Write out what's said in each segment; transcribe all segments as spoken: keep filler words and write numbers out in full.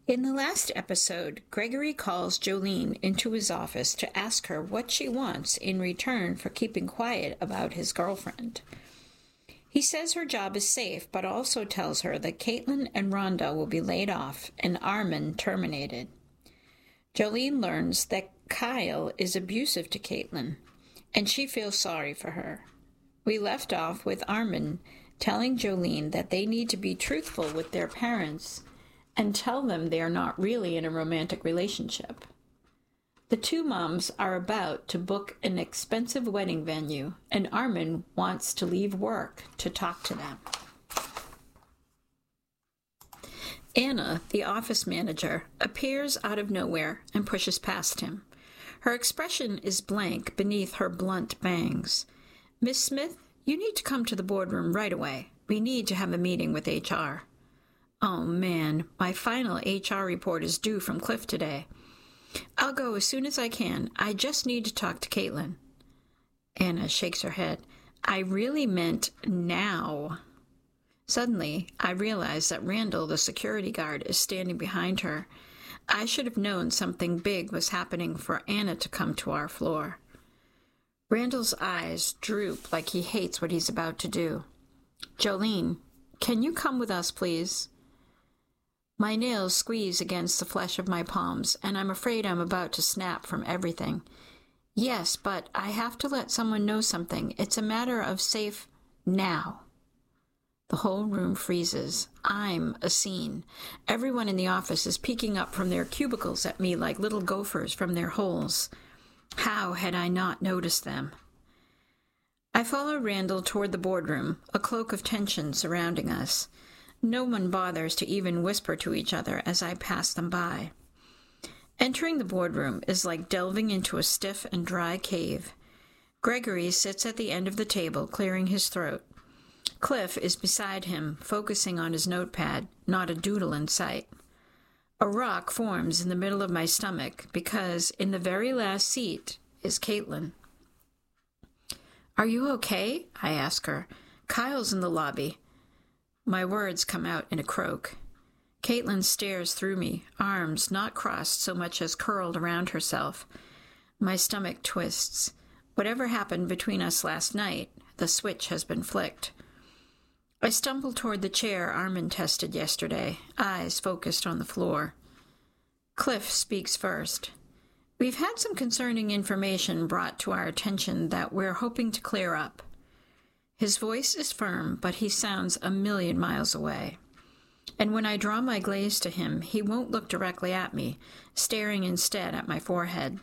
In the last episode, Gregory calls Jolene into his office to ask her what she wants in return for keeping quiet about his girlfriend. He says her job is safe, but also tells her that Caitlin and Rhonda will be laid off and Armin terminated. Jolene learns that Kyle is abusive to Caitlin, and she feels sorry for her. We left off with Armin telling Jolene that they need to be truthful with their parents and tell them they are not really in a romantic relationship. The two moms are about to book an expensive wedding venue, and Armin wants to leave work to talk to them. Anna, the office manager, appears out of nowhere and pushes past him. Her expression is blank beneath her blunt bangs. "Miss Smith, you need to come to the boardroom right away. We need to have a meeting with H R. Oh, man, my final H R report is due from Cliff today. I'll go as soon as I can. I just need to talk to Caitlin." Anna shakes her head. "I really meant now." Suddenly, I realize that Randall, the security guard, is standing behind her. I should have known something big was happening for Anna to come to our floor. Randall's eyes droop like he hates what he's about to do. "Jolene, can you come with us, please?" My nails squeeze against the flesh of my palms, and I'm afraid I'm about to snap from everything. "Yes, but I have to let someone know something. It's a matter of safe now." The whole room freezes. I'm a scene. Everyone in the office is peeking up from their cubicles at me like little gophers from their holes. How had I not noticed them? I follow Randall toward the boardroom, a cloak of tension surrounding us. No one bothers to even whisper to each other as I pass them by. Entering the boardroom is like delving into a stiff and dry cave. Gregory sits at the end of the table, clearing his throat. Cliff is beside him, focusing on his notepad, not a doodle in sight. A rock forms in the middle of my stomach because in the very last seat is Caitlin. "Are you okay?" I ask her. "Kyle's in the lobby." My words come out in a croak. Caitlin stares through me, arms not crossed so much as curled around herself. My stomach twists. Whatever happened between us last night, the switch has been flicked. I stumble toward the chair Armin tested yesterday, eyes focused on the floor. Cliff speaks first. "We've had some concerning information brought to our attention that we're hoping to clear up." His voice is firm, but he sounds a million miles away. And when I draw my gaze to him, he won't look directly at me, staring instead at my forehead.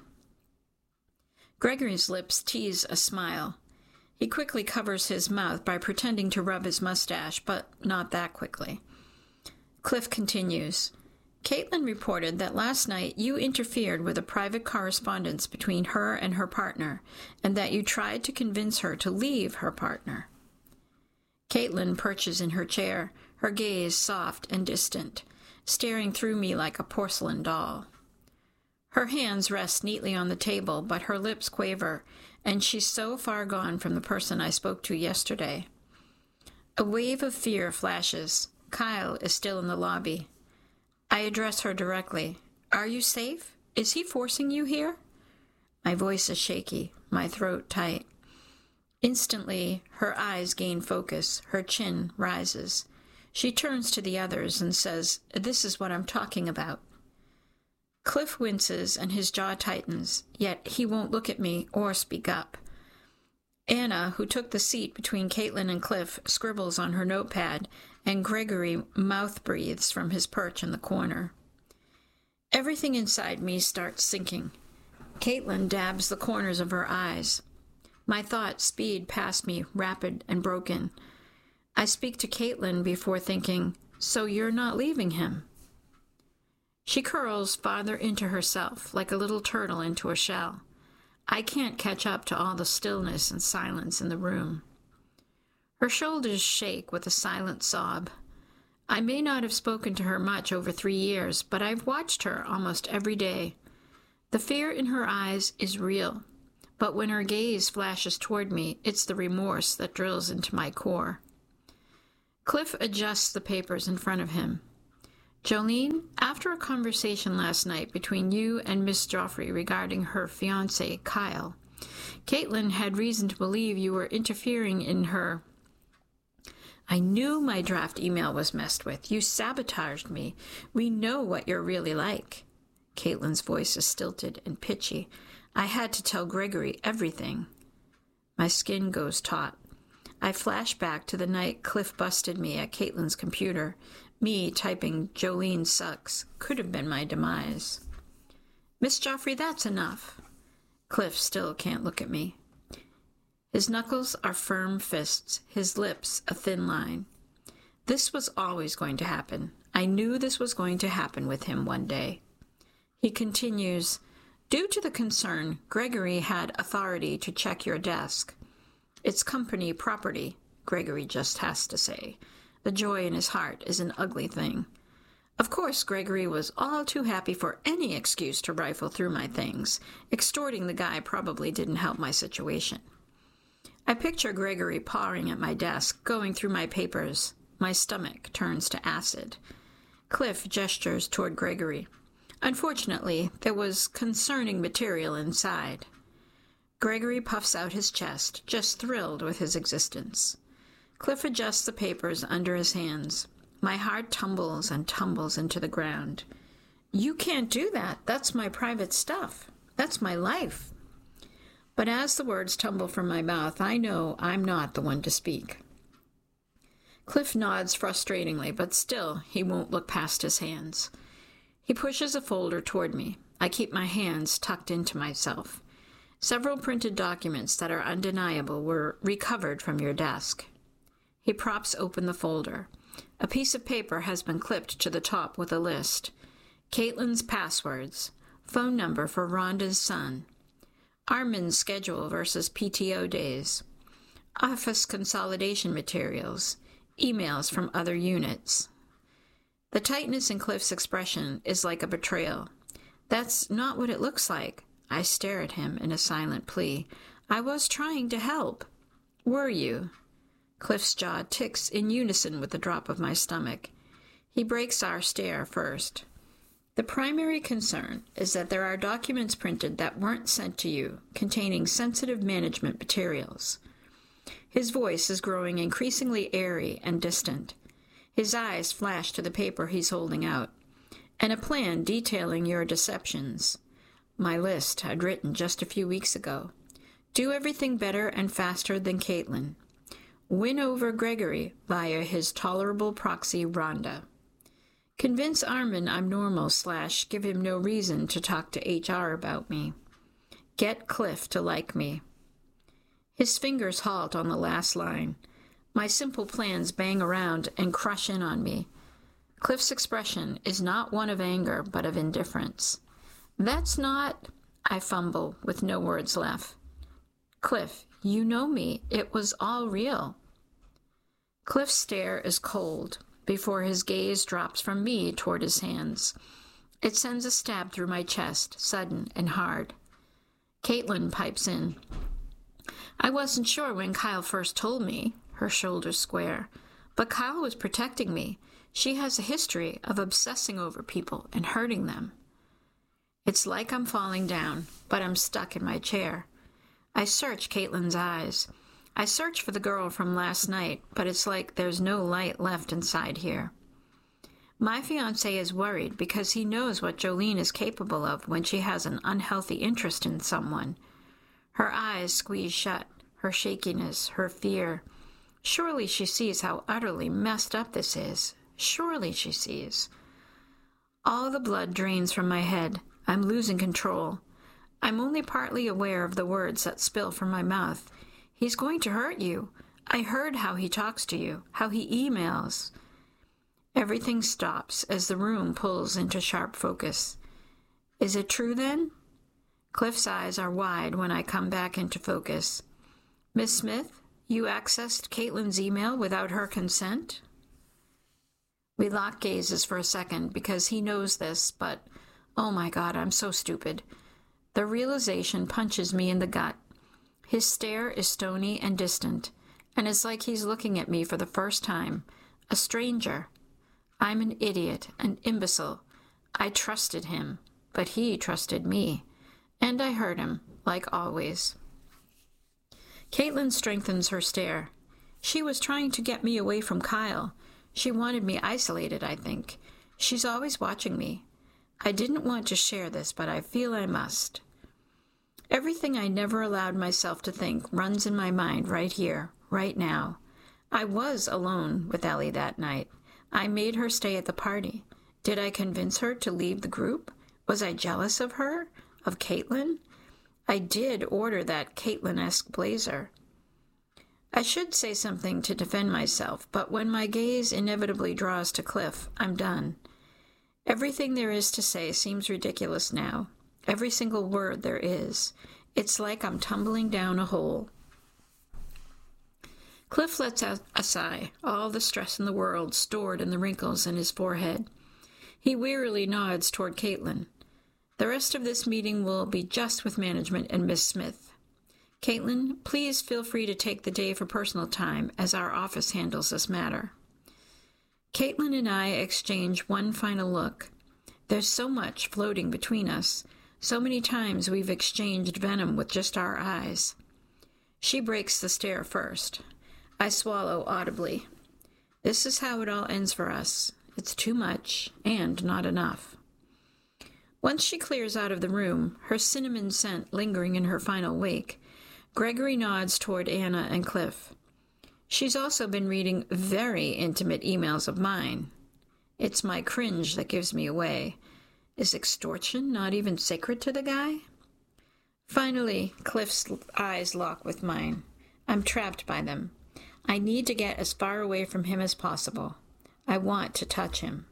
Gregory's lips tease a smile. He quickly covers his mouth by pretending to rub his mustache, but not that quickly. Cliff continues. "Caitlin reported that last night you interfered with a private correspondence between her and her partner, and that you tried to convince her to leave her partner." Caitlin perches in her chair, her gaze soft and distant, staring through me like a porcelain doll. Her hands rest neatly on the table, but her lips quaver, and she's so far gone from the person I spoke to yesterday. A wave of fear flashes. Kyle is still in the lobby. I address her directly. "Are you safe? Is he forcing you here?" My voice is shaky, my throat tight. Instantly, her eyes gain focus, her chin rises. She turns to the others and says, "This is what I'm talking about." Cliff winces and his jaw tightens, yet he won't look at me or speak up. Anna, who took the seat between Caitlin and Cliff, scribbles on her notepad, and Gregory mouth-breathes from his perch in the corner. Everything inside me starts sinking. Caitlin dabs the corners of her eyes. My thoughts speed past me, rapid and broken. I speak to Caitlin before thinking, "So you're not leaving him?" She curls farther into herself, like a little turtle into a shell. I can't catch up to all the stillness and silence in the room. Her shoulders shake with a silent sob. I may not have spoken to her much over three years, but I've watched her almost every day. The fear in her eyes is real, but when her gaze flashes toward me, it's the remorse that drills into my core. Cliff adjusts the papers in front of him. Jolene, after a conversation last night between you and Miss Joffrey regarding her fiancé, Kyle, Caitlin had reason to believe you were interfering in her... I knew my draft email was messed with. You sabotaged me. We know what you're really like. Caitlin's voice is stilted and pitchy. I had to tell Gregory everything. My skin goes taut. I flash back to the night Cliff busted me at Caitlin's computer. Me typing Jolene sucks could have been my demise. Miss Joffrey, that's enough. Cliff still can't look at me. His knuckles are firm fists, his lips a thin line. This was always going to happen. I knew this was going to happen with him one day. He continues, due to the concern, Gregory had authority to check your desk. It's company property, Gregory just has to say. The joy in his heart is an ugly thing. Of course, Gregory was all too happy for any excuse to rifle through my things. Extorting the guy probably didn't help my situation. I picture Gregory pawing at my desk, going through my papers. My stomach turns to acid. Cliff gestures toward Gregory. Unfortunately, there was concerning material inside. Gregory puffs out his chest, just thrilled with his existence. Cliff adjusts the papers under his hands. My heart tumbles and tumbles into the ground. You can't do that. That's my private stuff. That's my life. But as the words tumble from my mouth, I know I'm not the one to speak. Cliff nods frustratingly, but still he won't look past his hands. He pushes a folder toward me. I keep my hands tucked into myself. Several printed documents that are undeniable were recovered from your desk. He props open the folder. A piece of paper has been clipped to the top with a list. Caitlin's passwords. Phone number for Rhonda's son. Armin's schedule versus P T O days. Office consolidation materials. Emails from other units. The tightness in Cliff's expression is like a betrayal. That's not what it looks like. I stare at him in a silent plea. I was trying to help. Were you? Cliff's jaw ticks in unison with the drop of my stomach. He breaks our stare first. The primary concern is that there are documents printed that weren't sent to you, containing sensitive management materials. His voice is growing increasingly airy and distant. His eyes flash to the paper he's holding out, and a plan detailing your deceptions. My list I'd written just a few weeks ago. Do everything better and faster than Caitlin. Win over Gregory via his tolerable proxy, Rhonda. Convince Armin I'm normal slash give him no reason to talk to H R about me. Get Cliff to like me. His fingers halt on the last line. My simple plans bang around and crush in on me. Cliff's expression is not one of anger, but of indifference. That's not... I fumble, with no words left. Cliff, you know me. It was all real. Cliff's stare is cold, before his gaze drops from me toward his hands. It sends a stab through my chest, sudden and hard. Caitlin pipes in. I wasn't sure when Kyle first told me, her shoulders square, but Kyle was protecting me. She has a history of obsessing over people and hurting them. It's like I'm falling down, but I'm stuck in my chair. I search Caitlin's eyes. I search for the girl from last night, but it's like there's no light left inside here. My fiancé is worried because he knows what Jolene is capable of when she has an unhealthy interest in someone. Her eyes squeeze shut, her shakiness, her fear. Surely she sees how utterly messed up this is. Surely she sees. All the blood drains from my head. I'm losing control. I'm only partly aware of the words that spill from my mouth. He's going to hurt you. I heard how he talks to you, how he emails. Everything stops as the room pulls into sharp focus. Is it true, then? Cliff's eyes are wide when I come back into focus. Miss Smith, you accessed Caitlin's email without her consent? We lock gazes for a second because he knows this, but, oh my God, I'm so stupid. The realization punches me in the gut. His stare is stony and distant, and it's like he's looking at me for the first time, a stranger. I'm an idiot, an imbecile. I trusted him, but he trusted me, and I hurt him, like always. Caitlin strengthens her stare. She was trying to get me away from Kyle. She wanted me isolated, I think. She's always watching me. I didn't want to share this, but I feel I must. Everything I never allowed myself to think runs in my mind right here, right now. I was alone with Ellie that night. I made her stay at the party. Did I convince her to leave the group? Was I jealous of her? Of Caitlin? I did order that Caitlin-esque blazer. I should say something to defend myself, but when my gaze inevitably draws to Cliff, I'm done. Everything there is to say seems ridiculous now. Every single word there is. It's like I'm tumbling down a hole. Cliff lets out a sigh, all the stress in the world stored in the wrinkles in his forehead. He wearily nods toward Caitlin. The rest of this meeting will be just with management and Miss Smith. Caitlin, please feel free to take the day for personal time as our office handles this matter. Caitlin and I exchange one final look. There's so much floating between us. So many times we've exchanged venom with just our eyes. She breaks the stare first. I swallow audibly. This is how it all ends for us. It's too much and not enough. Once she clears out of the room, her cinnamon scent lingering in her final wake, Gregory nods toward Anna and Cliff. She's also been reading very intimate emails of mine. It's my cringe that gives me away. Is extortion not even sacred to the guy? Finally, Cliff's eyes lock with mine. I'm trapped by them. I need to get as far away from him as possible. I want to touch him.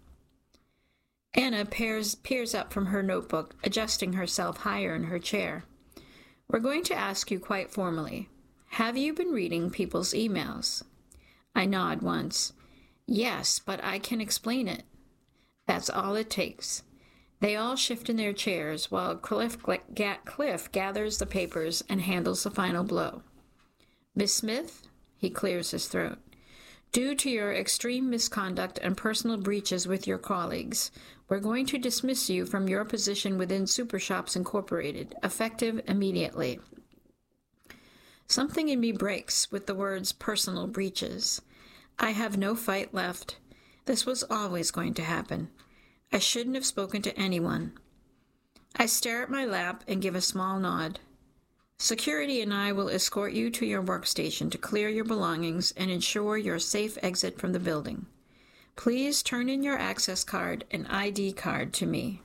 Anna peers, peers up from her notebook, adjusting herself higher in her chair. We're going to ask you quite formally. Have you been reading people's emails? I nod once. Yes, but I can explain it. That's all it takes. They all shift in their chairs while Cliff, Cliff gathers the papers and handles the final blow. Miss Smith, he clears his throat. Due to your extreme misconduct and personal breaches with your colleagues, we're going to dismiss you from your position within Super Shops Incorporated, effective immediately. Something in me breaks with the words personal breaches. I have no fight left. This was always going to happen. I shouldn't have spoken to anyone. I stare at my lap and give a small nod. Security and I will escort you to your workstation to clear your belongings and ensure your safe exit from the building. Please turn in your access card and I D card to me.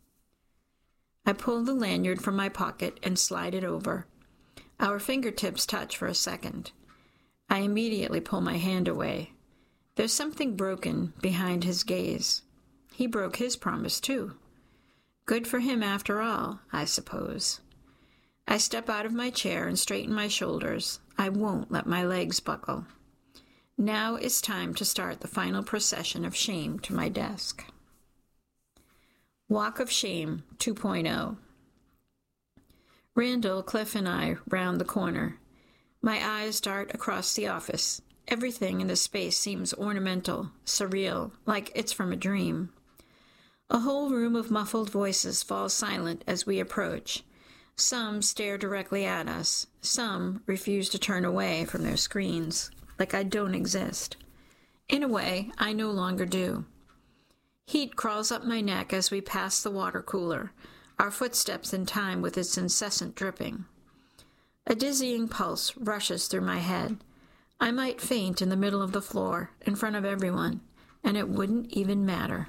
I pull the lanyard from my pocket and slide it over. Our fingertips touch for a second. I immediately pull my hand away. There's something broken behind his gaze. He broke his promise, too. Good for him after all, I suppose. I step out of my chair and straighten my shoulders. I won't let my legs buckle. Now it's time to start the final procession of shame to my desk. Walk of Shame two point oh. Randall, Cliff, and I round the corner. My eyes dart across the office. Everything in the space seems ornamental, surreal, like it's from a dream. A whole room of muffled voices falls silent as we approach. Some stare directly at us. Some refuse to turn away from their screens, like I don't exist. In a way, I no longer do. Heat crawls up my neck as we pass the water cooler, our footsteps in time with its incessant dripping. A dizzying pulse rushes through my head. I might faint in the middle of the floor, in front of everyone, and it wouldn't even matter.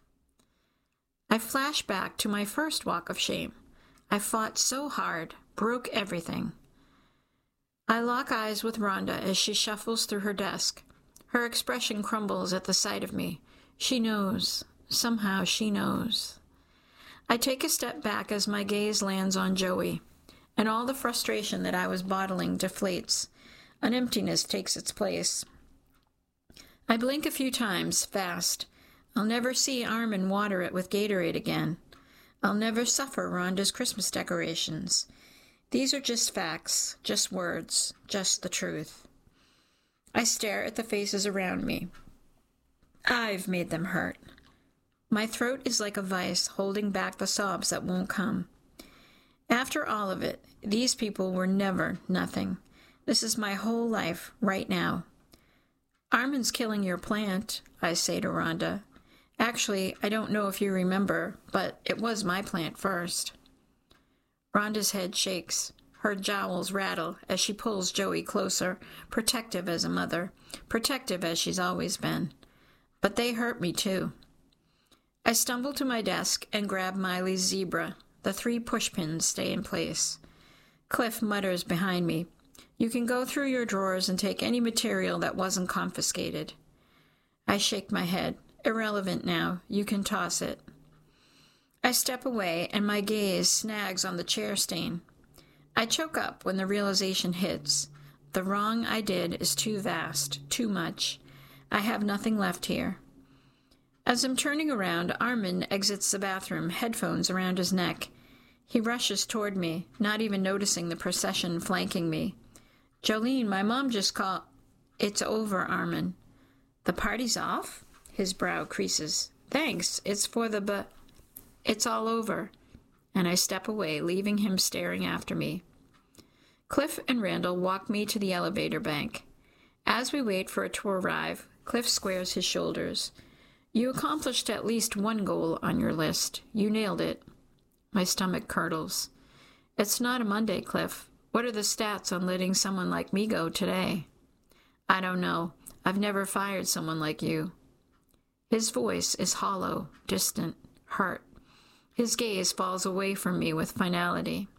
I flash back to my first walk of shame. I fought so hard, broke everything. I lock eyes with Rhonda as she shuffles through her desk. Her expression crumbles at the sight of me. She knows. Somehow she knows. I take a step back as my gaze lands on Joey, and all the frustration that I was bottling deflates. An emptiness takes its place. I blink a few times, fast. I'll never see Armin water it with Gatorade again. I'll never suffer Rhonda's Christmas decorations. These are just facts, just words, just the truth. I stare at the faces around me. I've made them hurt. My throat is like a vice, holding back the sobs that won't come. After all of it, these people were never nothing. This is my whole life, right now. Armin's killing your plant, I say to Rhonda. Actually, I don't know if you remember, but it was my plant first. Rhonda's head shakes. Her jowls rattle as she pulls Joey closer, protective as a mother, protective as she's always been. But they hurt me, too. I stumble to my desk and grab Miley's zebra. The three pushpins stay in place. Cliff mutters behind me, "You can go through your drawers and take any material that wasn't confiscated." I shake my head. "Irrelevant now. You can toss it." I step away, and my gaze snags on the chair stain. I choke up when the realization hits. The wrong I did is too vast, too much. I have nothing left here. As I'm turning around, Armin exits the bathroom, headphones around his neck. He rushes toward me, not even noticing the procession flanking me. "Jolene, my mom just called." "It's over, Armin." "The party's off?" His brow creases. "Thanks, it's for the bu-" "It's all over." And I step away, leaving him staring after me. Cliff and Randall walk me to the elevator bank. As we wait for it to arrive, Cliff squares his shoulders. "You accomplished at least one goal on your list. You nailed it." My stomach curdles. "It's not a Monday, Cliff. What are the stats on letting someone like me go today?" "I don't know. I've never fired someone like you." His voice is hollow, distant, hurt. His gaze falls away from me with finality.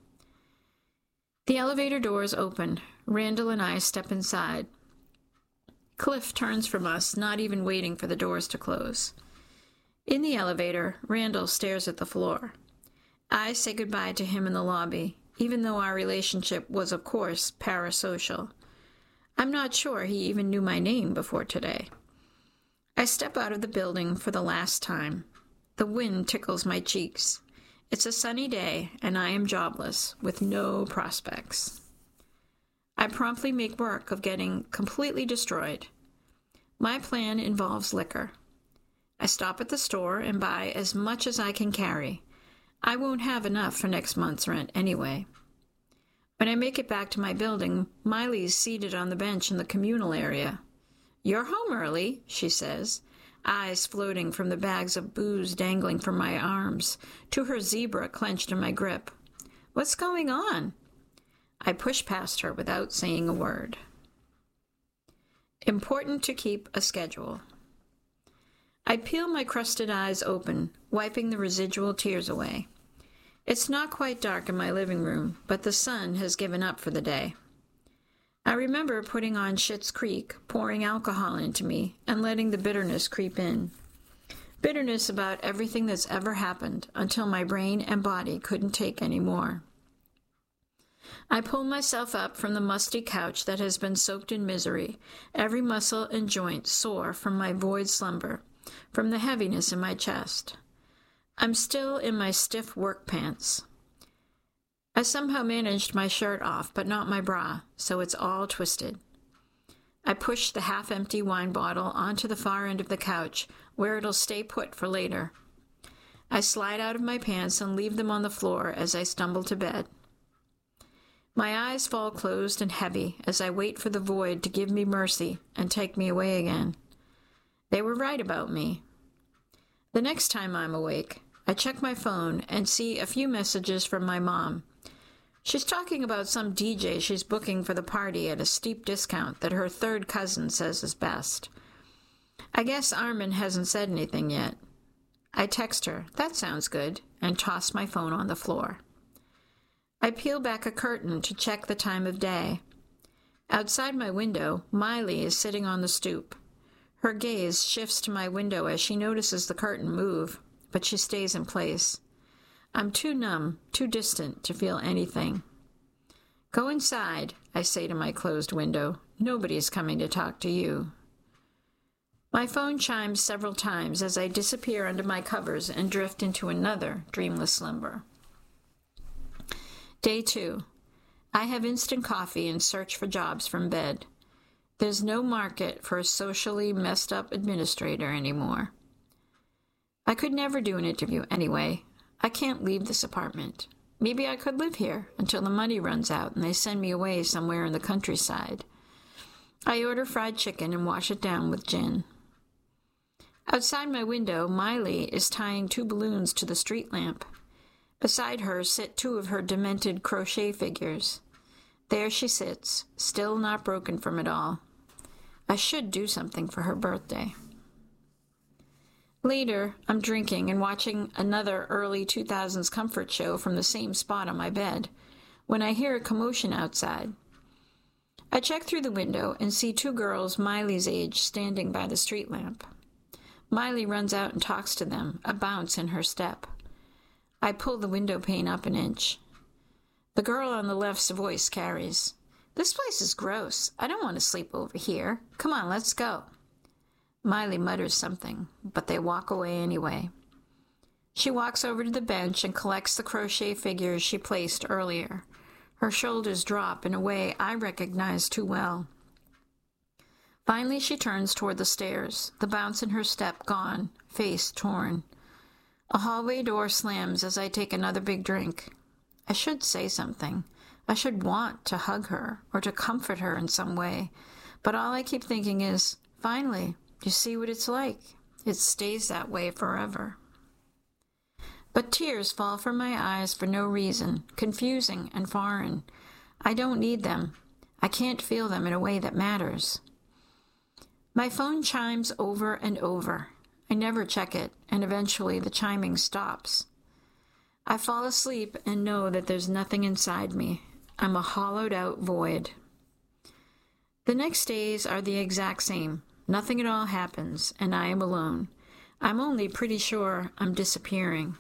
The elevator doors open. Randall and I step inside. Cliff turns from us, not even waiting for the doors to close. In the elevator, Randall stares at the floor. I say goodbye to him in the lobby, even though our relationship was, of course, parasocial. I'm not sure he even knew my name before today. I step out of the building for the last time. The wind tickles my cheeks. It's a sunny day, and I am jobless, with no prospects. I promptly make work of getting completely destroyed. My plan involves liquor. I stop at the store and buy as much as I can carry. I won't have enough for next month's rent anyway. When I make it back to my building, Miley's seated on the bench in the communal area. "You're home early," she says, eyes floating from the bags of booze dangling from my arms to her zebra clenched in my grip. "What's going on?" I push past her without saying a word. Important to keep a schedule. I peel my crusted eyes open, wiping the residual tears away. It's not quite dark in my living room, but the sun has given up for the day. I remember putting on Schitt's Creek, pouring alcohol into me, and letting the bitterness creep in. Bitterness about everything that's ever happened until my brain and body couldn't take any more. I pull myself up from the musty couch that has been soaked in misery, every muscle and joint sore from my void slumber, from the heaviness in my chest. I'm still in my stiff work pants. I somehow managed my shirt off, but not my bra, so it's all twisted. I push the half-empty wine bottle onto the far end of the couch, where it'll stay put for later. I slide out of my pants and leave them on the floor as I stumble to bed. My eyes fall closed and heavy as I wait for the void to give me mercy and take me away again. They were right about me. The next time I'm awake, I check my phone and see a few messages from my mom. She's talking about some D J she's booking for the party at a steep discount that her third cousin says is best. I guess Armin hasn't said anything yet. I text her, "That sounds good," and toss my phone on the floor. I peel back a curtain to check the time of day. Outside my window, Miley is sitting on the stoop. Her gaze shifts to my window as she notices the curtain move, but she stays in place. I'm too numb, too distant to feel anything. "Go inside," I say to my closed window. "Nobody's coming to talk to you." My phone chimes several times as I disappear under my covers and drift into another dreamless slumber. Day two. I have instant coffee and search for jobs from bed. There's no market for a socially messed up administrator anymore. I could never do an interview anyway. I can't leave this apartment. Maybe I could live here until the money runs out and they send me away somewhere in the countryside. I order fried chicken and wash it down with gin. Outside my window, Miley is tying two balloons to the street lamp. Beside her sit two of her demented crochet figures. There she sits, still not broken from it all. I should do something for her birthday. Later, I'm drinking and watching another early two thousands comfort show from the same spot on my bed, when I hear a commotion outside. I check through the window and see two girls Miley's age standing by the street lamp. Miley runs out and talks to them, a bounce in her step. I pull the window pane up an inch. The girl on the left's voice carries, "This place is gross. I don't want to sleep over here. Come on, let's go." Miley mutters something, but they walk away anyway. She walks over to the bench and collects the crochet figures she placed earlier. Her shoulders drop in a way I recognize too well. Finally, she turns toward the stairs, the bounce in her step gone, face torn. A hallway door slams as I take another big drink. I should say something. I should want to hug her or to comfort her in some way. But all I keep thinking is, finally, you see what it's like. It stays that way forever. But tears fall from my eyes for no reason, confusing and foreign. I don't need them. I can't feel them in a way that matters. My phone chimes over and over. I never check it, and eventually the chiming stops. I fall asleep and know that there's nothing inside me. I'm a hollowed-out void. The next days are the exact same. Nothing at all happens, and I am alone. I'm only pretty sure I'm disappearing.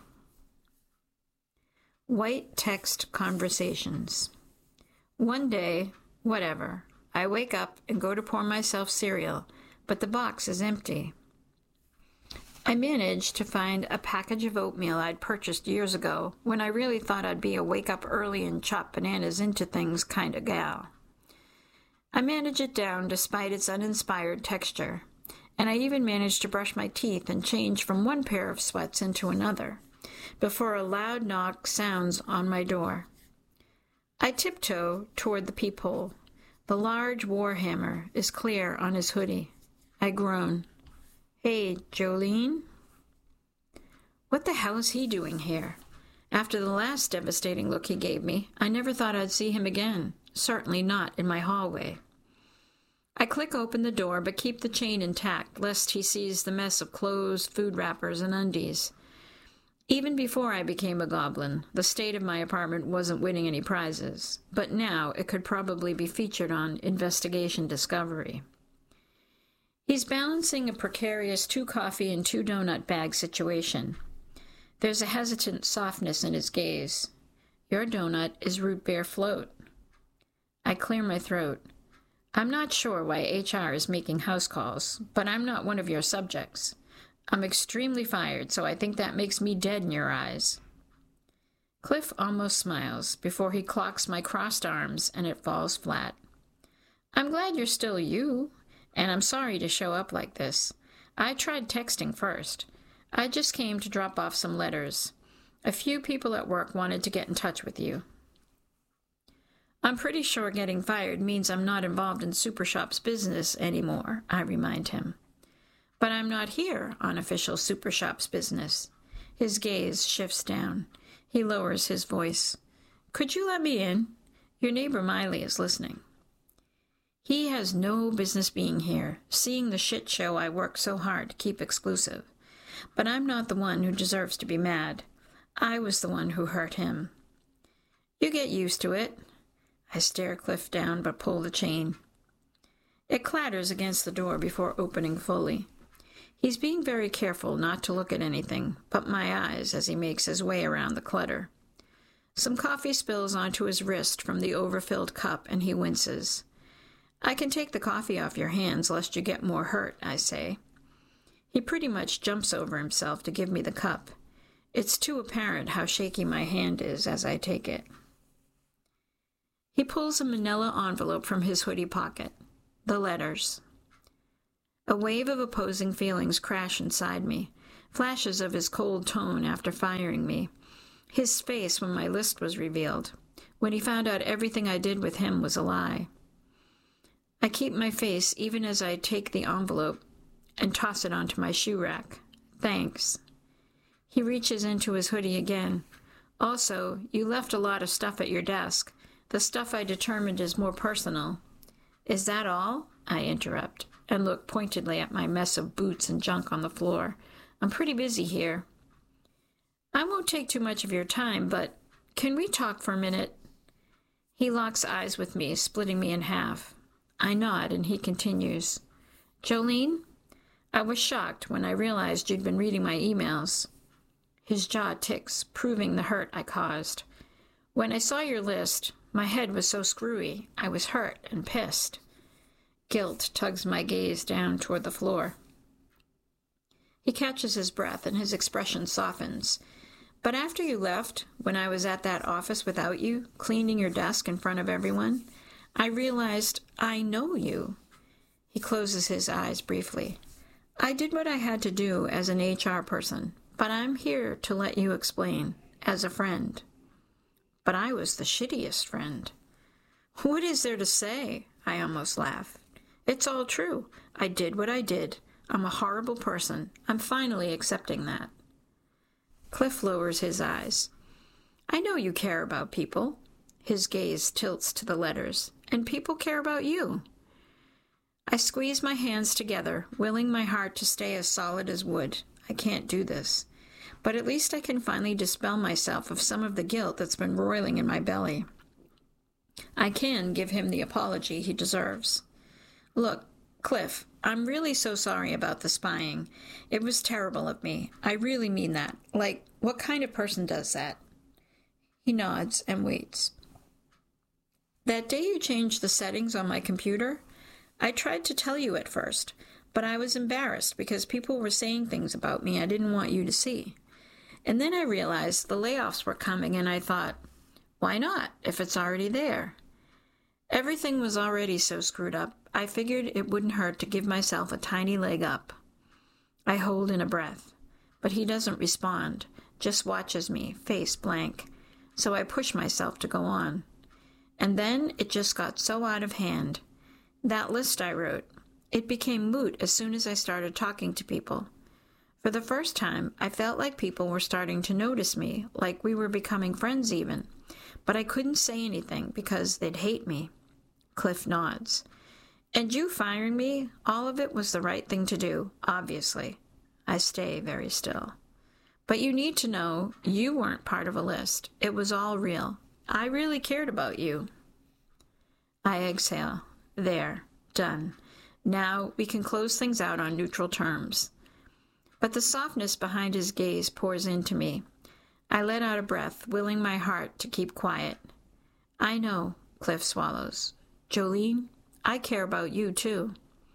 White text conversations. One day, whatever, I wake up and go to pour myself cereal, but the box is empty. I managed to find a package of oatmeal I'd purchased years ago when I really thought I'd be a wake up early and chop bananas into things kind of gal. I manage it down despite its uninspired texture, and I even managed to brush my teeth and change from one pair of sweats into another, before a loud knock sounds on my door. I tiptoe toward the peephole. The large warhammer is clear on his hoodie. I groan. "Hey, Jolene?" What the hell is he doing here? After the last devastating look he gave me, I never thought I'd see him again, certainly not in my hallway. I click open the door, but keep the chain intact, lest he sees the mess of clothes, food wrappers, and undies. Even before I became a goblin, the state of my apartment wasn't winning any prizes, but now it could probably be featured on Investigation Discovery. He's balancing a precarious two coffee and two donut bag situation. There's a hesitant softness in his gaze. Your donut is root beer float. I clear my throat. I'm not sure why H R is making house calls, but I'm not one of your subjects. I'm extremely fired, so I think that makes me dead in your eyes. Cliff almost smiles before he clocks my crossed arms and it falls flat. I'm glad you're still you, and I'm sorry to show up like this. I tried texting first. I just came to drop off some letters. A few people at work wanted to get in touch with you. I'm pretty sure getting fired means I'm not involved in Super Shop's business anymore, I remind him. But I'm not here on official Super Shop's business. His gaze shifts down. He lowers his voice. Could you let me in? Your neighbor Miley is listening. He has no business being here, seeing the shit show I worked so hard to keep exclusive. But I'm not the one who deserves to be mad. I was the one who hurt him. You get used to it. I stare Cliff down but pull the chain. It clatters against the door before opening fully. He's being very careful not to look at anything but my eyes as he makes his way around the clutter. Some coffee spills onto his wrist from the overfilled cup and he winces. I can take the coffee off your hands lest you get more hurt, I say. He pretty much jumps over himself to give me the cup. It's too apparent how shaky my hand is as I take it. He pulls a manila envelope from his hoodie pocket. The letters. A wave of opposing feelings crash inside me, flashes of his cold tone after firing me, his face when my list was revealed, when he found out everything I did with him was a lie. I keep my face even as I take the envelope and toss it onto my shoe rack. Thanks. He reaches into his hoodie again. Also, you left a lot of stuff at your desk. The stuff I determined is more personal. Is that all? I interrupt, and look pointedly at my mess of boots and junk on the floor. I'm pretty busy here. I won't take too much of your time, but can we talk for a minute? He locks eyes with me, splitting me in half. I nod, and he continues. Jolene, I was shocked when I realized you'd been reading my emails. His jaw ticks, proving the hurt I caused. When I saw your list, my head was so screwy, I was hurt and pissed. Guilt tugs my gaze down toward the floor. He catches his breath, and his expression softens. But after you left, when I was at that office without you, cleaning your desk in front of everyone, I realized I know you. He closes his eyes briefly. I did what I had to do as an H R person, but I'm here to let you explain, as a friend. But I was the shittiest friend. What is there to say? I almost laugh. It's all true. I did what I did. I'm a horrible person. I'm finally accepting that. Cliff lowers his eyes. I know you care about people. His gaze tilts to the letters. And people care about you. I squeeze my hands together, willing my heart to stay as solid as wood. I can't do this. But at least I can finally dispel myself of some of the guilt that's been roiling in my belly. I can give him the apology he deserves. Look, Cliff, I'm really so sorry about the spying. It was terrible of me. I really mean that. Like, what kind of person does that? He nods and waits. That day you changed the settings on my computer, I tried to tell you at first, but I was embarrassed because people were saying things about me I didn't want you to see. And then I realized the layoffs were coming, and I thought, why not, if it's already there? Everything was already so screwed up, I figured it wouldn't hurt to give myself a tiny leg up. I hold in a breath, but he doesn't respond, just watches me, face blank. So I push myself to go on. And then it just got so out of hand. That list I wrote, it became moot as soon as I started talking to people. For the first time, I felt like people were starting to notice me, like we were becoming friends even. But I couldn't say anything because they'd hate me. Cliff nods. And you firing me, all of it was the right thing to do, obviously. I stay very still. But you need to know you weren't part of a list. It was all real. I really cared about you. I exhale. There. Done. Now we can close things out on neutral terms. But the softness behind his gaze pours into me. I let out a breath, willing my heart to keep quiet. I know, Cliff swallows. Jolene, I care about you, too.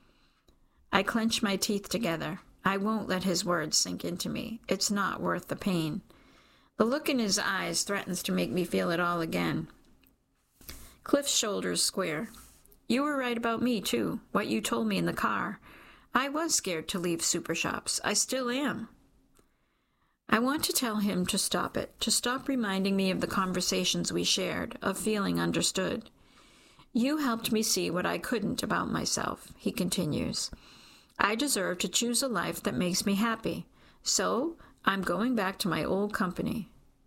I clench my teeth together. I won't let his words sink into me. It's not worth the pain. The look in his eyes threatens to make me feel it all again. Cliff's shoulders square. You were right about me, too, what you told me in the car. I was scared to leave Super Shops. I still am. I want to tell him to stop it, to stop reminding me of the conversations we shared, of feeling understood. You helped me see what I couldn't about myself, he continues. I deserve to choose a life that makes me happy, so I'm going back to my old company.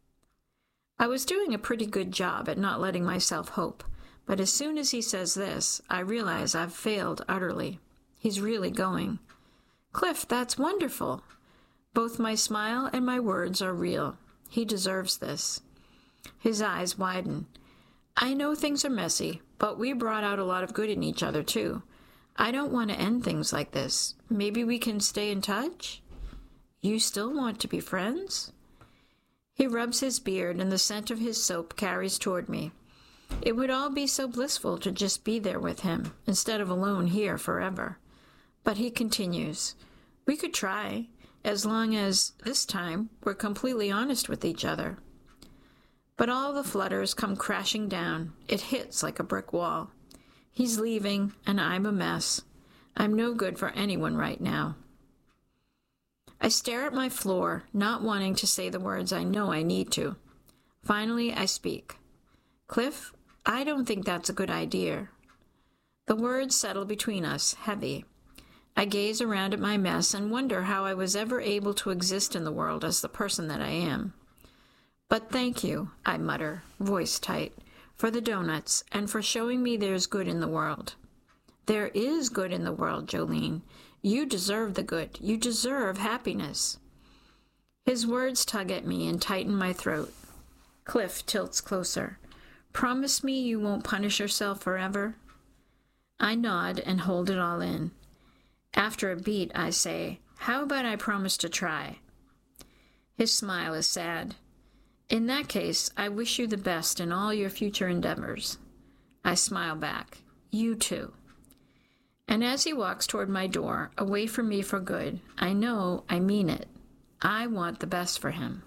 I was doing a pretty good job at not letting myself hope, but as soon as he says this, I realize I've failed utterly. He's really going. Cliff, that's wonderful. Both my smile and my words are real. He deserves this. His eyes widen. I know things are messy, but we brought out a lot of good in each other, too. I don't want to end things like this. Maybe we can stay in touch? You still want to be friends? He rubs his beard, and the scent of his soap carries toward me. It would all be so blissful to just be there with him, instead of alone here forever. But he continues, we could try, as long as, this time, we're completely honest with each other. But all the flutters come crashing down. It hits like a brick wall. He's leaving, and I'm a mess. I'm no good for anyone right now. I stare at my floor, not wanting to say the words I know I need to. Finally, I speak. Cliff, I don't think that's a good idea. The words settle between us, heavy. I gaze around at my mess and wonder how I was ever able to exist in the world as the person that I am. But thank you, I mutter, voice tight, for the donuts and for showing me there's good in the world. There is good in the world, Jolene. You deserve the good. You deserve happiness. His words tug at me and tighten my throat. Cliff tilts closer. Promise me you won't punish yourself forever? I nod and hold it all in. After a beat, I say, how about I promise to try? His smile is sad. In that case, I wish you the best in all your future endeavors. I smile back. You too. And as he walks toward my door, away from me for good, I know I mean it. I want the best for him.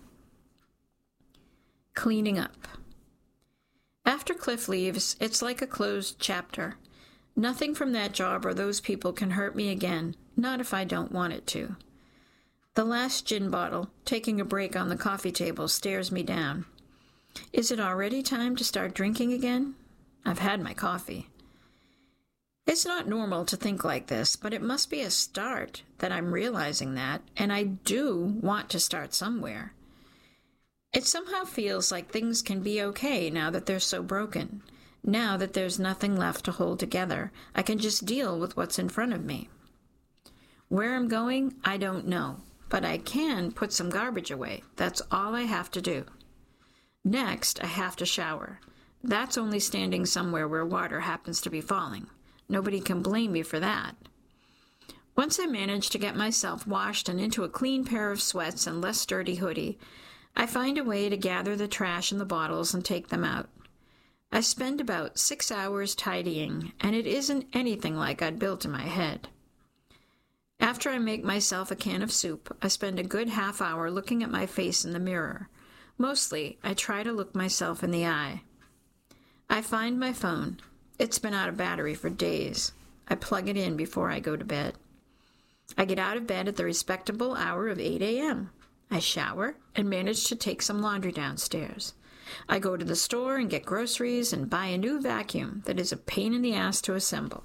Cleaning up. After Cliff leaves, it's like a closed chapter. Nothing from that job or those people can hurt me again, not if I don't want it to. The last gin bottle, taking a break on the coffee table, stares me down. Is it already time to start drinking again? I've had my coffee. It's not normal to think like this, but it must be a start that I'm realizing that, and I do want to start somewhere. It somehow feels like things can be okay now that they're so broken. Now that there's nothing left to hold together, I can just deal with what's in front of me. Where I'm going, I don't know, but I can put some garbage away. That's all I have to do. Next, I have to shower. That's only standing somewhere where water happens to be falling. Nobody can blame me for that. Once I manage to get myself washed and into a clean pair of sweats and less dirty hoodie, I find a way to gather the trash in the bottles and take them out. I spend about six hours tidying, and it isn't anything like I'd built in my head. After I make myself a can of soup, I spend a good half hour looking at my face in the mirror. Mostly, I try to look myself in the eye. I find my phone. It's been out of battery for days. I plug it in before I go to bed. I get out of bed at the respectable hour of eight a.m. I shower and manage to take some laundry downstairs. I go to the store and get groceries and buy a new vacuum that is a pain in the ass to assemble.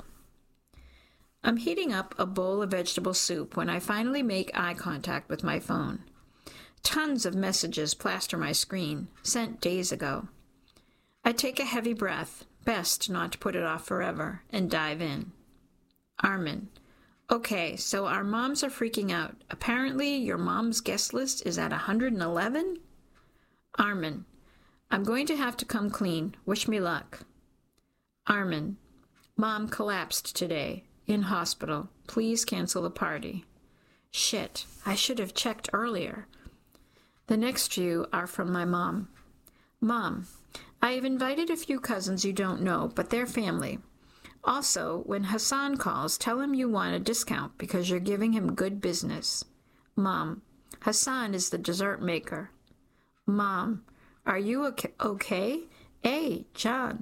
I'm heating up a bowl of vegetable soup when I finally make eye contact with my phone. Tons of messages plaster my screen, sent days ago. I take a heavy breath, best not to put it off forever, and dive in. Armin. Okay, so our moms are freaking out. Apparently your mom's guest list is at one hundred eleven? Armin. I'm going to have to come clean. Wish me luck. Armin. Mom collapsed today. In hospital. Please cancel the party. Shit, I should have checked earlier. The next few are from my mom. Mom, I have invited a few cousins you don't know, but they're family. Also, when Hassan calls, tell him you want a discount because you're giving him good business. Mom, Hassan is the dessert maker. Mom, are you okay? Hey, John.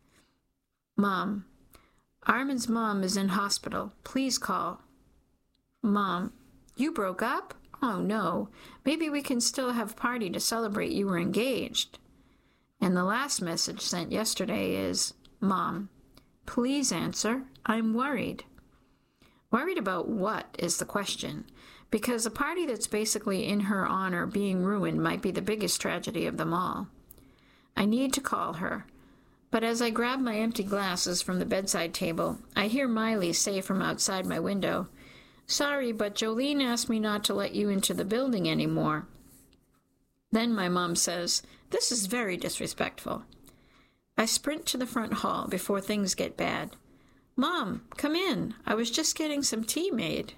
Mom, Armin's mom is in hospital. Please call. Mom, you broke up? Oh, no. Maybe we can still have a party to celebrate you were engaged. And the last message sent yesterday is, Mom, please answer. I'm worried. Worried about what is the question, because a party that's basically in her honor being ruined might be the biggest tragedy of them all. I need to call her. But as I grab my empty glasses from the bedside table, I hear Miley say from outside my window, Sorry, but Jolene asked me not to let you into the building anymore. Then my mom says, This is very disrespectful. I sprint to the front hall before things get bad. Mom, come in. I was just getting some tea made.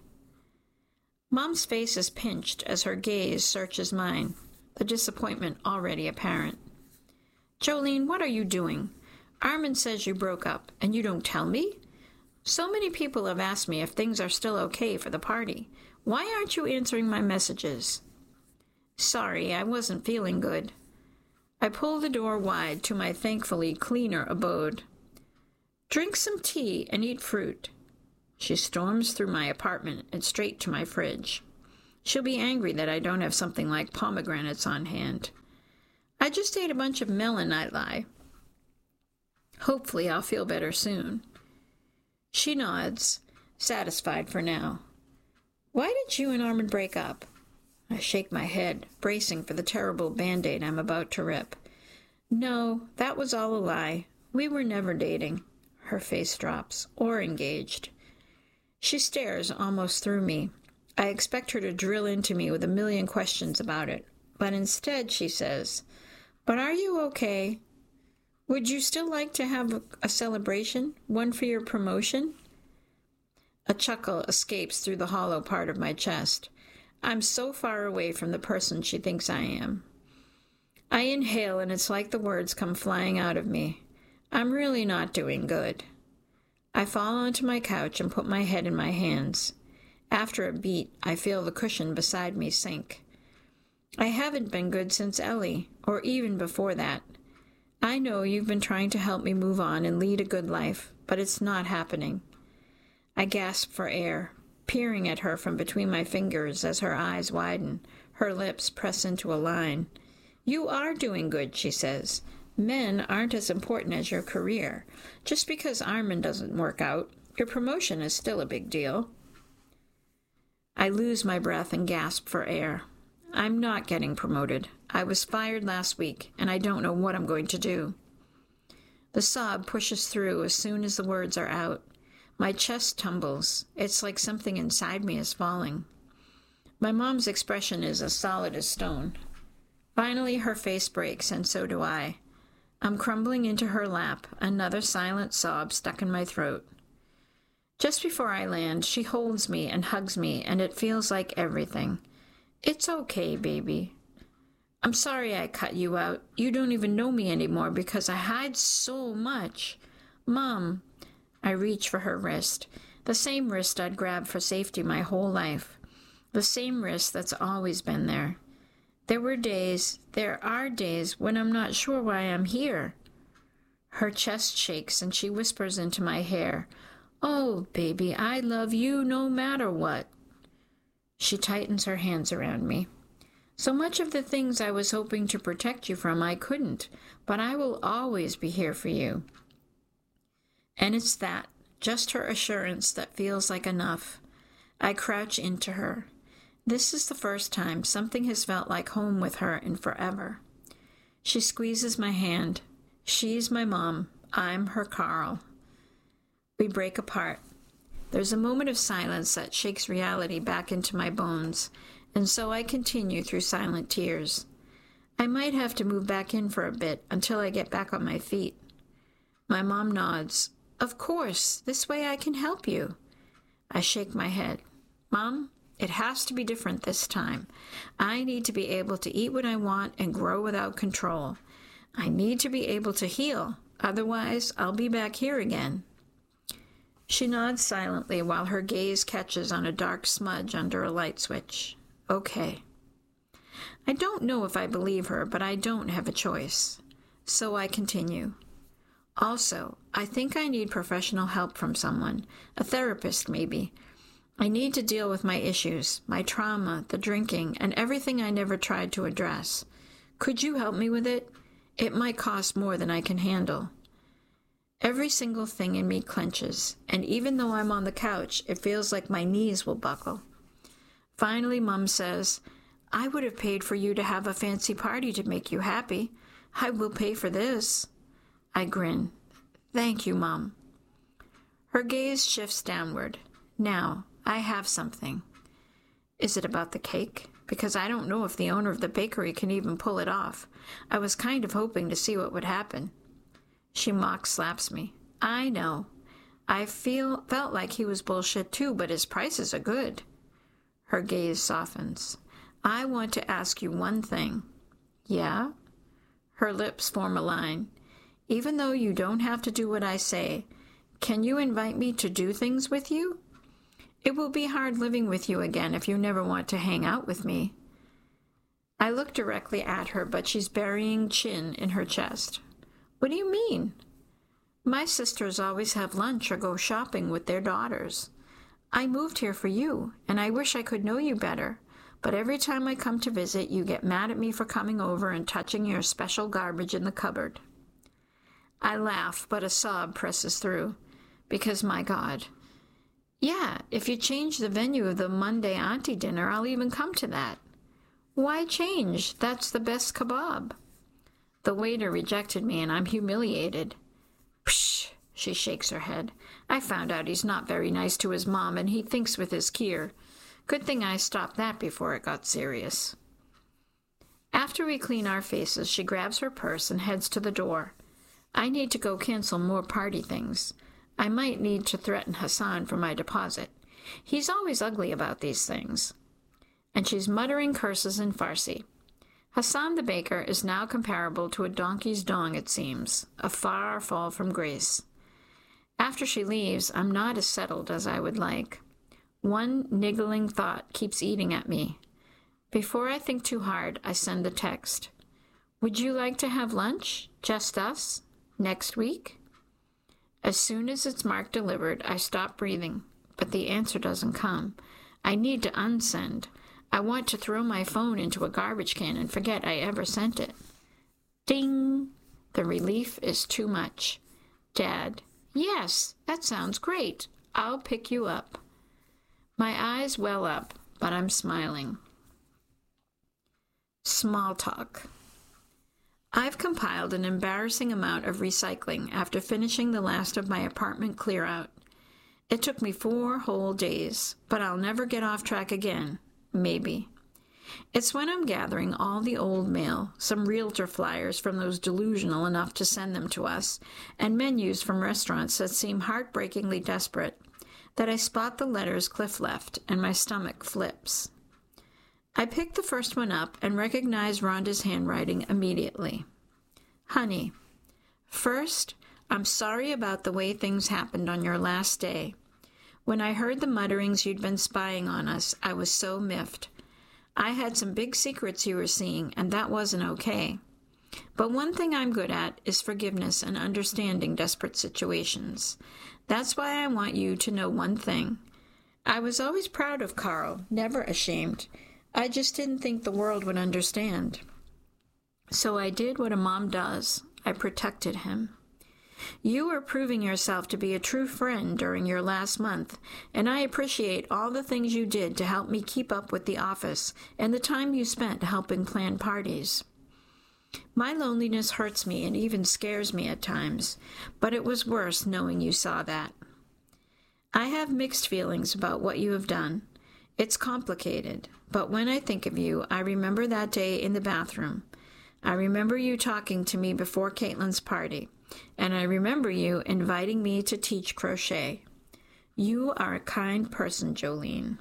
Mom's face is pinched as her gaze searches mine, the disappointment already apparent. Jolene, what are you doing? Armin says you broke up, and you don't tell me? So many people have asked me if things are still okay for the party. Why aren't you answering my messages? Sorry, I wasn't feeling good. I pull the door wide to my thankfully cleaner abode. Drink some tea and eat fruit. She storms through my apartment and straight to my fridge. She'll be angry that I don't have something like pomegranates on hand. I just ate a bunch of melon, I lie. Hopefully I'll feel better soon. She nods, satisfied for now. Why did you and Armand break up? I shake my head, bracing for the terrible Band-Aid I'm about to rip. No, that was all a lie. We were never dating. Her face drops, or engaged. She stares almost through me. I expect her to drill into me with a million questions about it, but instead she says, "But are you okay? Would you still like to have a celebration, one for your promotion?" A chuckle escapes through the hollow part of my chest. I'm so far away from the person she thinks I am. I inhale, and it's like the words come flying out of me. I'm really not doing good. I fall onto my couch and put my head in my hands. After a beat, I feel the cushion beside me sink. I haven't been good since Ellie, or even before that. I know you've been trying to help me move on and lead a good life, but it's not happening. I gasp for air, peering at her from between my fingers as her eyes widen, her lips press into a line. You are doing good, she says. Men aren't as important as your career. Just because Armand doesn't work out, your promotion is still a big deal. I lose my breath and gasp for air. I'm not getting promoted. I was fired last week, and I don't know what I'm going to do. The sob pushes through as soon as the words are out. My chest tumbles. It's like something inside me is falling. My mom's expression is as solid as stone. Finally, her face breaks, and so do I. I'm crumbling into her lap, another silent sob stuck in my throat. Just before I land, she holds me and hugs me, and it feels like everything. It's okay, baby. I'm sorry I cut you out. You don't even know me anymore because I hide so much. Mom, I reach for her wrist, the same wrist I'd grabbed for safety my whole life, the same wrist that's always been there. There were days, there are days, when I'm not sure why I'm here. Her chest shakes and she whispers into my hair, "Oh, baby, I love you no matter what." She tightens her hands around me. So much of the things I was hoping to protect you from, I couldn't, but I will always be here for you. And it's that, just her assurance, that feels like enough. I crouch into her. This is the first time something has felt like home with her in forever. She squeezes my hand. She's my mom. I'm her Carl. We break apart. There's a moment of silence that shakes reality back into my bones, and so I continue through silent tears. I might have to move back in for a bit until I get back on my feet. My mom nods. Of course, this way I can help you. I shake my head. Mom, it has to be different this time. I need to be able to eat what I want and grow without control. I need to be able to heal. Otherwise, I'll be back here again. She nods silently while her gaze catches on a dark smudge under a light switch. Okay. I don't know if I believe her, but I don't have a choice. So I continue. Also, I think I need professional help from someone, a therapist maybe. I need to deal with my issues, my trauma, the drinking, and everything I never tried to address. Could you help me with it? It might cost more than I can handle. Every single thing in me clenches, and even though I'm on the couch, it feels like my knees will buckle. Finally, Mom says, I would have paid for you to have a fancy party to make you happy. I will pay for this. I grin. Thank you, Mom. Her gaze shifts downward. Now, I have something. Is it about the cake? Because I don't know if the owner of the bakery can even pull it off. I was kind of hoping to see what would happen. She mock slaps me. I know. I feel felt like he was bullshit too, but his prices are good. Her gaze softens. I want to ask you one thing. Yeah? Her lips form a line. Even though you don't have to do what I say, can you invite me to do things with you? It will be hard living with you again if you never want to hang out with me. I look directly at her, but she's burying chin in her chest. What do you mean? My sisters always have lunch or go shopping with their daughters. I moved here for you, and I wish I could know you better, but every time I come to visit, you get mad at me for coming over and touching your special garbage in the cupboard. I laugh, but a sob presses through, because, my God, yeah, if you change the venue of the Monday auntie dinner, I'll even come to that. Why change? That's the best kebab. The waiter rejected me, and I'm humiliated. Psh, she shakes her head. I found out he's not very nice to his mom, and he thinks with his Kier. Good thing I stopped that before it got serious. After we clean our faces, she grabs her purse and heads to the door. I need to go cancel more party things. I might need to threaten Hassan for my deposit. He's always ugly about these things. And she's muttering curses in Farsi. Hassan the baker is now comparable to a donkey's dong, it seems, a far fall from grace. After she leaves, I'm not as settled as I would like. One niggling thought keeps eating at me. Before I think too hard, I send the text. Would you like to have lunch? Just us? Next week? As soon as it's marked delivered, I stop breathing, but the answer doesn't come. I need to unsend. I want to throw my phone into a garbage can and forget I ever sent it. Ding! The relief is too much. Dad, yes, that sounds great. I'll pick you up. My eyes well up, but I'm smiling. Small talk. I've compiled an embarrassing amount of recycling after finishing the last of my apartment clear-out. It took me four whole days, but I'll never get off track again. Maybe. It's when I'm gathering all the old mail, some realtor flyers from those delusional enough to send them to us, and menus from restaurants that seem heartbreakingly desperate, that I spot the letters Cliff left, and my stomach flips. I pick the first one up and recognize Rhonda's handwriting immediately. Honey, first, I'm sorry about the way things happened on your last day. When I heard the mutterings you'd been spying on us, I was so miffed. I had some big secrets you were seeing, and that wasn't okay. But one thing I'm good at is forgiveness and understanding desperate situations. That's why I want you to know one thing. I was always proud of Carl, never ashamed. I just didn't think the world would understand. So I did what a mom does. I protected him. You are proving yourself to be a true friend during your last month, and I appreciate all the things you did to help me keep up with the office and the time you spent helping plan parties. My loneliness hurts me and even scares me at times, but it was worse knowing you saw that. I have mixed feelings about what you have done. It's complicated, but when I think of you, I remember that day in the bathroom. I remember you talking to me before Caitlin's party. And I remember you inviting me to teach crochet. You are a kind person, Jolene.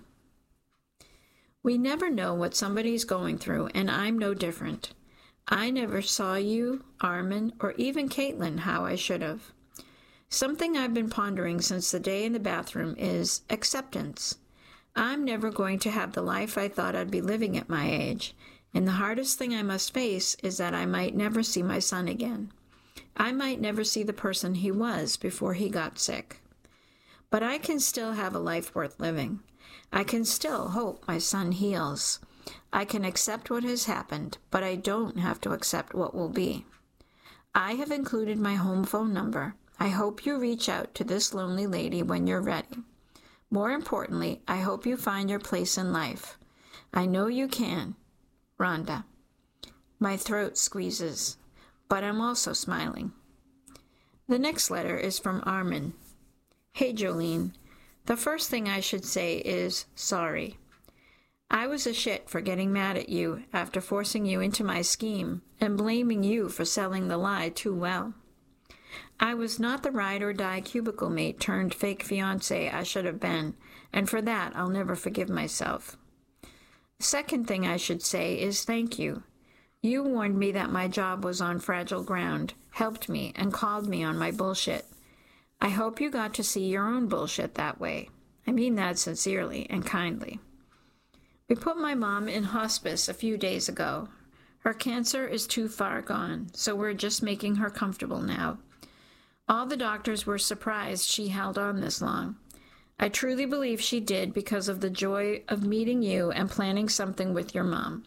We never know what somebody's going through, and I'm no different. I never saw you, Armin, or even Caitlin how I should have. Something I've been pondering since the day in the bathroom is acceptance. I'm never going to have the life I thought I'd be living at my age, and the hardest thing I must face is that I might never see my son again. I might never see the person he was before he got sick. But I can still have a life worth living. I can still hope my son heals. I can accept what has happened, but I don't have to accept what will be. I have included my home phone number. I hope you reach out to this lonely lady when you're ready. More importantly, I hope you find your place in life. I know you can. Rhonda. My throat squeezes, but I'm also smiling. The next letter is from Armin. Hey, Jolene. The first thing I should say is sorry. I was a shit for getting mad at you after forcing you into my scheme and blaming you for selling the lie too well. I was not the ride-or-die cubicle mate turned fake fiancé I should have been, and for that I'll never forgive myself. The second thing I should say is thank you. You warned me that my job was on fragile ground, helped me, and called me on my bullshit. I hope you got to see your own bullshit that way. I mean that sincerely and kindly. We put my mom in hospice a few days ago. Her cancer is too far gone, so we're just making her comfortable now. All the doctors were surprised she held on this long. I truly believe she did because of the joy of meeting you and planning something with your mom.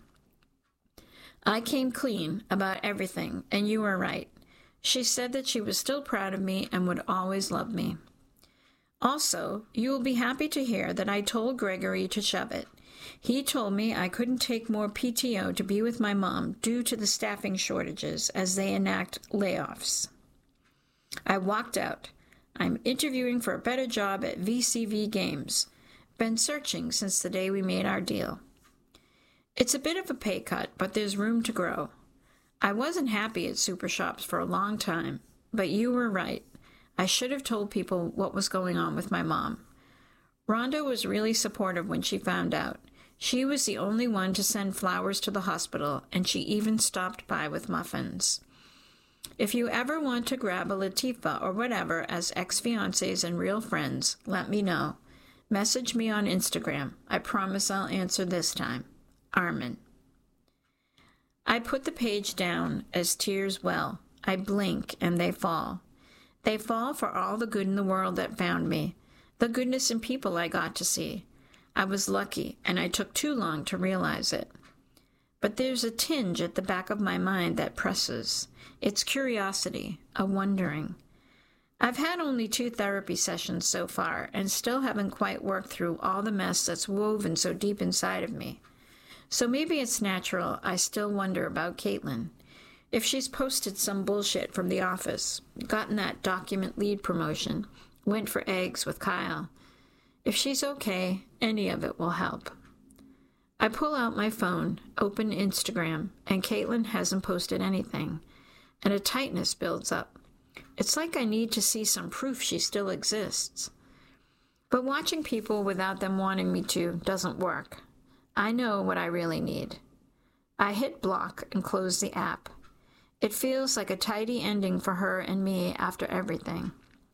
I came clean about everything, and you were right. She said that she was still proud of me and would always love me. Also, you will be happy to hear that I told Gregory to shove it. He told me I couldn't take more P T O to be with my mom due to the staffing shortages as they enact layoffs. I walked out. I'm interviewing for a better job at V C V Games. Been searching since the day we made our deal. It's a bit of a pay cut, but there's room to grow. I wasn't happy at Super Shops for a long time, but you were right. I should have told people what was going on with my mom. Rhonda was really supportive when she found out. She was the only one to send flowers to the hospital, and she even stopped by with muffins. If you ever want to grab a Latifah or whatever as ex-fiancés and real friends, let me know. Message me on Instagram. I promise I'll answer this time. Armin. I put the page down as tears well. I blink and they fall. They fall for all the good in the world that found me, the goodness in people I got to see. I was lucky, and I took too long to realize it. But there's a tinge at the back of my mind that presses. It's curiosity, a wondering. I've had only two therapy sessions so far, and still haven't quite worked through all the mess that's woven so deep inside of me. So maybe it's natural I still wonder about Caitlin. If she's posted some bullshit from the office, gotten that document lead promotion, went for eggs with Kyle. If she's okay, any of it will help. I pull out my phone, open Instagram, and Caitlin hasn't posted anything, and a tightness builds up. It's like I need to see some proof she still exists. But watching people without them wanting me to doesn't work. I know what I really need. I hit block and close the app. It feels like a tidy ending for her and me after everything.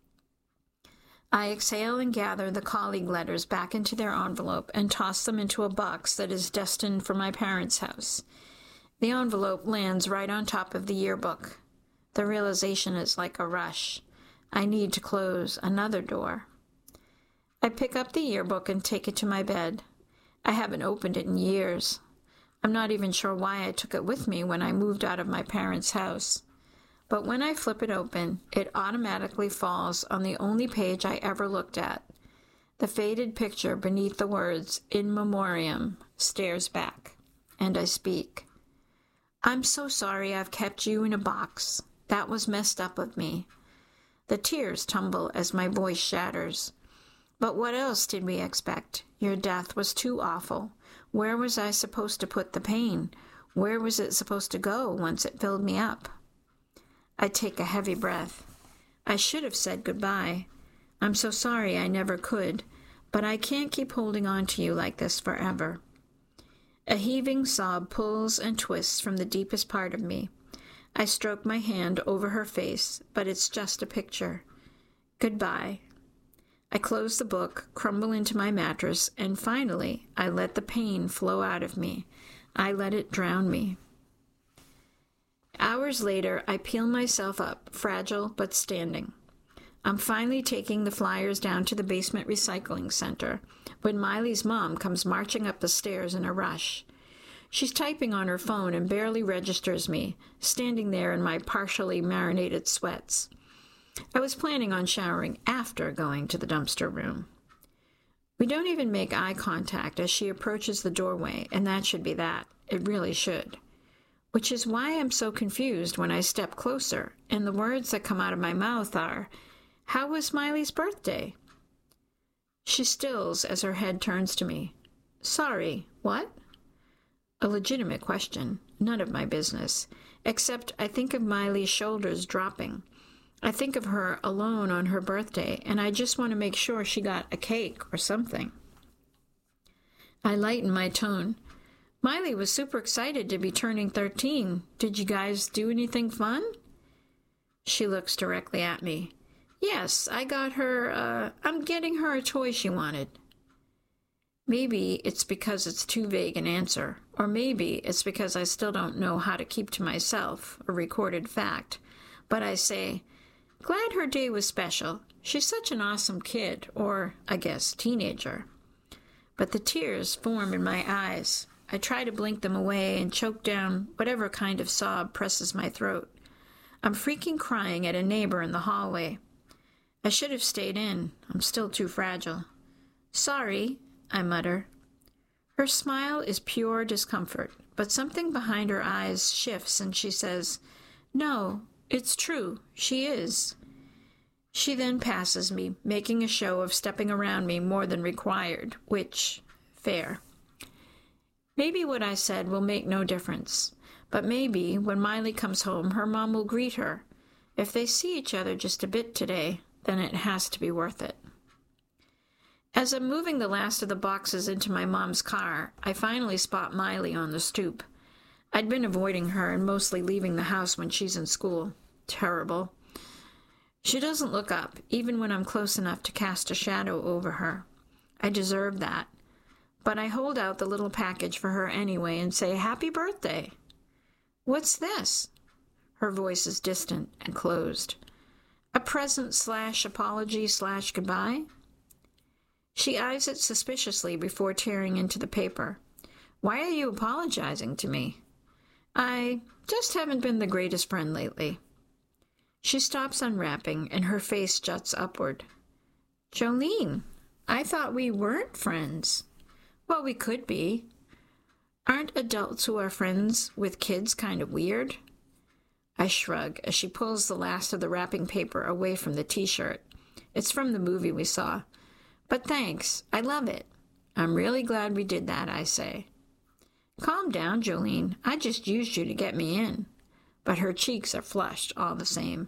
I exhale and gather the colleague letters back into their envelope and toss them into a box that is destined for my parents' house. The envelope lands right on top of the yearbook. The realization is like a rush. I need to close another door. I pick up the yearbook and take it to my bed. I haven't opened it in years. I'm not even sure why I took it with me when I moved out of my parents' house. But when I flip it open, it automatically falls on the only page I ever looked at. The faded picture beneath the words, "In Memoriam," stares back, and I speak. I'm so sorry I've kept you in a box. That was messed up of me. The tears tumble as my voice shatters. But what else did we expect? Your death was too awful. Where was I supposed to put the pain? Where was it supposed to go once it filled me up? I take a heavy breath. I should have said goodbye. I'm so sorry I never could, but I can't keep holding on to you like this forever. A heaving sob pulls and twists from the deepest part of me. I stroke my hand over her face, but it's just a picture. Goodbye. I close the book, crumble into my mattress, and finally, I let the pain flow out of me. I let it drown me. Hours later, I peel myself up, fragile but standing. I'm finally taking the flyers down to the basement recycling center when Miley's mom comes marching up the stairs in a rush. She's typing on her phone and barely registers me, standing there in my partially marinated sweats. I was planning on showering after going to the dumpster room. We don't even make eye contact as she approaches the doorway, and that should be that. It really should. Which is why I'm so confused when I step closer, and the words that come out of my mouth are, "How was Miley's birthday?" She stills as her head turns to me. "Sorry, what?" A legitimate question, none of my business, except I think of Miley's shoulders dropping. I think of her alone on her birthday, and I just want to make sure she got a cake or something. I lighten my tone. Miley was super excited to be turning thirteen. Did you guys do anything fun? She looks directly at me. Yes, I got her, uh, I'm getting her a toy she wanted. Maybe it's because it's too vague an answer, or maybe it's because I still don't know how to keep to myself a recorded fact. But I say, Glad her day was special. She's such an awesome kid, or, I guess, teenager. But the tears form in my eyes. I try to blink them away and choke down whatever kind of sob presses my throat. I'm freaking crying at a neighbor in the hallway. I should have stayed in. I'm still too fragile. Sorry, I mutter. Her smile is pure discomfort, but something behind her eyes shifts and she says, No, it's true, she is. She then passes me, making a show of stepping around me more than required, which, fair. Maybe what I said will make no difference, but maybe when Miley comes home, her mom will greet her. If they see each other just a bit today, then it has to be worth it. As I'm moving the last of the boxes into my mom's car, I finally spot Miley on the stoop. I'd been avoiding her and mostly leaving the house when she's in school. Terrible. She doesn't look up, even when I'm close enough to cast a shadow over her. I deserve that. But I hold out the little package for her anyway and say, Happy birthday. What's this? Her voice is distant and closed. A present slash apology slash goodbye? She eyes it suspiciously before tearing into the paper. Why are you apologizing to me? I just haven't been the greatest friend lately. She stops unwrapping, and her face juts upward. Jolene, I thought we weren't friends. Well, we could be. Aren't adults who are friends with kids kind of weird? I shrug as she pulls the last of the wrapping paper away from the T-shirt. It's from the movie we saw. But thanks, I love it. I'm really glad we did that, I say. Calm down, Jolene. I just used you to get me in. But her cheeks are flushed all the same.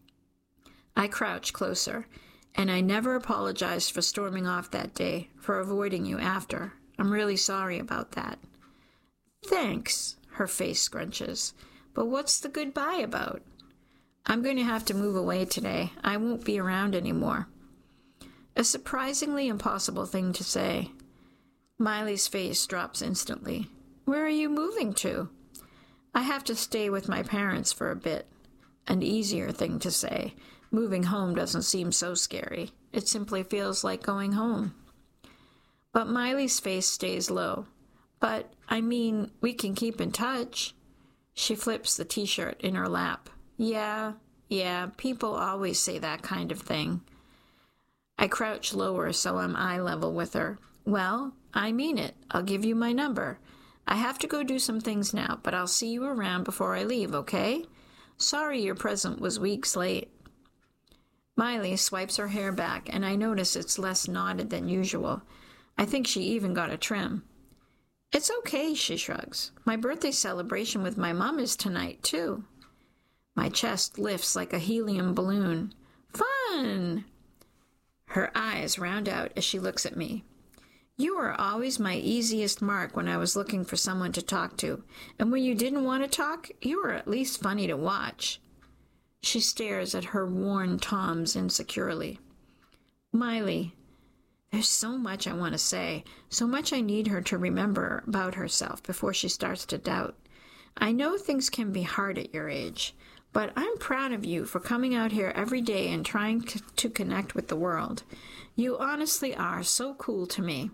I crouch closer, and I never apologized for storming off that day, for avoiding you after. I'm really sorry about that. Thanks, her face scrunches. But what's the goodbye about? I'm going to have to move away today. I won't be around anymore. A surprisingly impossible thing to say. Miley's face drops instantly. Where are you moving to? I have to stay with my parents for a bit. An easier thing to say. Moving home doesn't seem so scary. It simply feels like going home. But Miley's face stays low. But, I mean, we can keep in touch. She flips the T-shirt in her lap. Yeah, yeah, people always say that kind of thing. I crouch lower so I'm eye level with her. Well, I mean it. I'll give you my number. I have to go do some things now, but I'll see you around before I leave, okay? Sorry your present was weeks late. Miley swipes her hair back, and I notice it's less knotted than usual. I think she even got a trim. It's okay, she shrugs. My birthday celebration with my mom is tonight, too. My chest lifts like a helium balloon. Fun! Her eyes round out as she looks at me. You were always my easiest mark when I was looking for someone to talk to, and when you didn't want to talk, you were at least funny to watch. She stares at her worn toms insecurely. Miley, there's so much I want to say, so much I need her to remember about herself before she starts to doubt. I know things can be hard at your age, but I'm proud of you for coming out here every day and trying c- to connect with the world. You honestly are so cool to me.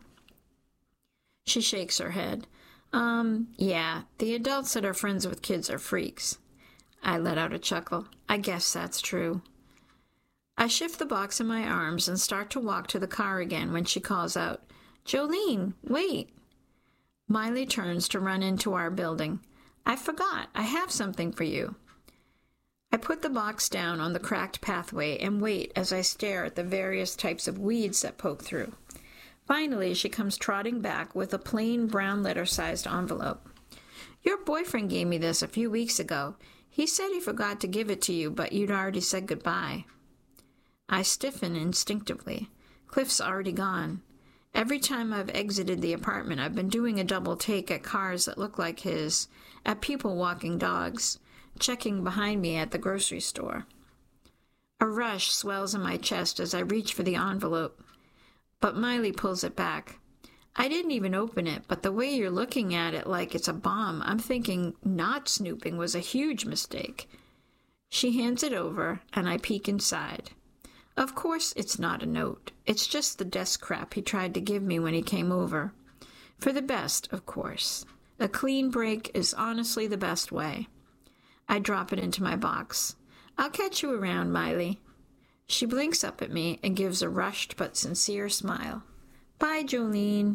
She shakes her head. Um, yeah, the adults that are friends with kids are freaks. I let out a chuckle. I guess that's true. I shift the box in my arms and start to walk to the car again when she calls out, Jolene, wait. Miley turns to run into our building. I forgot. I have something for you. I put the box down on the cracked pathway and wait as I stare at the various types of weeds that poke through. Finally, she comes trotting back with a plain brown letter-sized envelope. Your boyfriend gave me this a few weeks ago. He said he forgot to give it to you, but you'd already said goodbye. I stiffen instinctively. Cliff's already gone. Every time I've exited the apartment, I've been doing a double take at cars that look like his, at people walking dogs, checking behind me at the grocery store. A rush swells in my chest as I reach for the envelope, but Miley pulls it back. I didn't even open it, but the way you're looking at it like it's a bomb, I'm thinking not snooping was a huge mistake. She hands it over, and I peek inside. Of course it's not a note. It's just the desk crap he tried to give me when he came over. For the best, of course. A clean break is honestly the best way. I drop it into my box. I'll catch you around, Miley. She blinks up at me and gives a rushed but sincere smile. Bye, Jolene.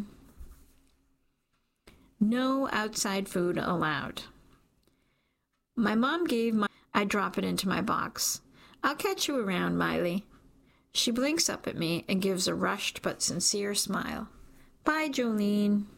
No outside food allowed. My mom gave my... I drop it into my box. I'll catch you around, Miley. She blinks up at me and gives a rushed but sincere smile. Bye, Jolene.